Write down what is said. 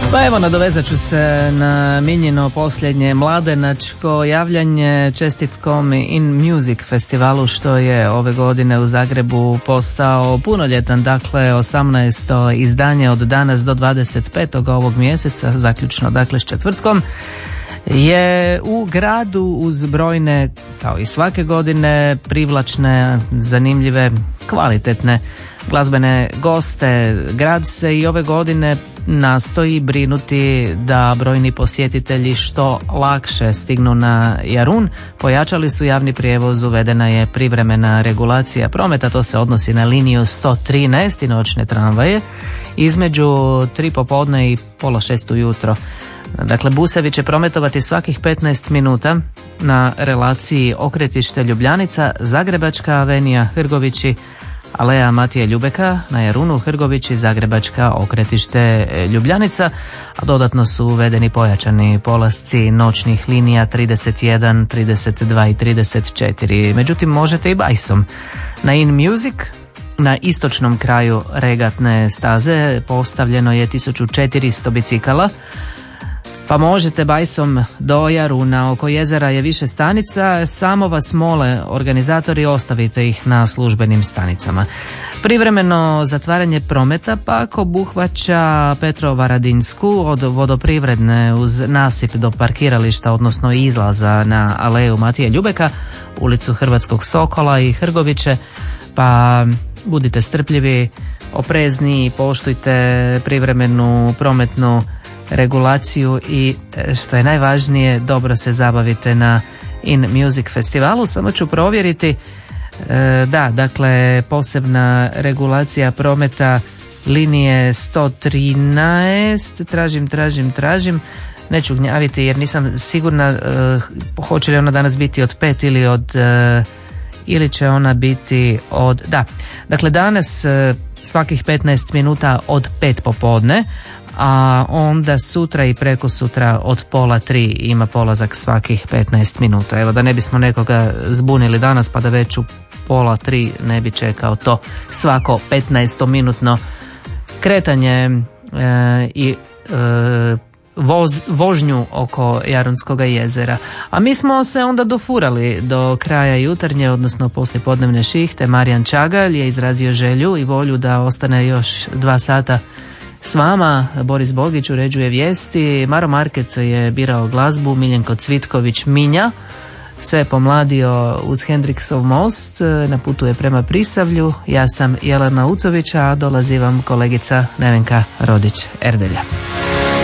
Pa evo, nadovezat ću se na Minjino posljednje mladenačko javljanje čestitkom In Music festivalu, što je ove godine u Zagrebu postao punoljetan, dakle 18. izdanje od danas do 25. ovog mjeseca, zaključno dakle s četvrtkom, je u gradu uz brojne, kao i svake godine, privlačne, zanimljive, kvalitetne glazbene goste. Grad se i ove godine nastoji brinuti da brojni posjetitelji što lakše stignu na Jarun. Pojačali su javni prijevoz, uvedena je privremena regulacija prometa, to se odnosi na liniju 113 i noćne tramvaje između 3 popodne i pola 6 ujutro. Dakle, busevi će prometovati svakih 15 minuta na relaciji Okretište Ljubljanica, Zagrebačka avenija, Hrgovići, Aleja Matije Ljubeka, na Jarunu, Hrgovići, Zagrebačka, Okretište Ljubljanica, a dodatno su uvedeni pojačani polasci noćnih linija 31, 32 i 34. Međutim, možete i bajsom. Na In Music, na istočnom kraju regatne staze, postavljeno je 1400 bicikala, pa možete bajsom do Jaruna. Oko jezera je više stanica, samo vas mole organizatori, ostavite ih na službenim stanicama. Privremeno zatvaranje prometa pak obuhvaća Petrovaradinsku od Vodoprivredne uz nasip do parkirališta, odnosno izlaza na Aleju Matije Ljubeka, ulicu Hrvatskog Sokola i Hrgoviće, pa budite strpljivi, oprezni, poštujte privremenu prometnu regulaciju i, što je najvažnije, dobro se zabavite na In Music festivalu. Samo ću provjeriti, dakle posebna regulacija prometa linije 113, tražim, neću gnjaviti jer nisam sigurna hoće li ona danas biti od 5 ili će ona biti od, dakle danas svakih 15 minuta od 5 popodne, a onda sutra i preko sutra od 2:30 ima polazak svakih 15 minuta. Evo, da ne bismo nekoga zbunili danas pa da već u 2:30 ne bi čekao to svako 15-minutno kretanje i vožnju oko Jarunskoga jezera. A mi smo se onda dofurali do kraja jutarnje, odnosno poslijepodnevne šihte. Marijan Čagalj je izrazio želju i volju da ostane još 2 sata s vama. Boris Bogić uređuje vijesti, Maro Market je birao glazbu, Miljenko Cvitković Minja se pomladio uz Hendriksov most, na putu je prema Prisavlju. Ja sam Jelena Ucović, a dolazi vam kolegica Nevenka Rodić Erdelja.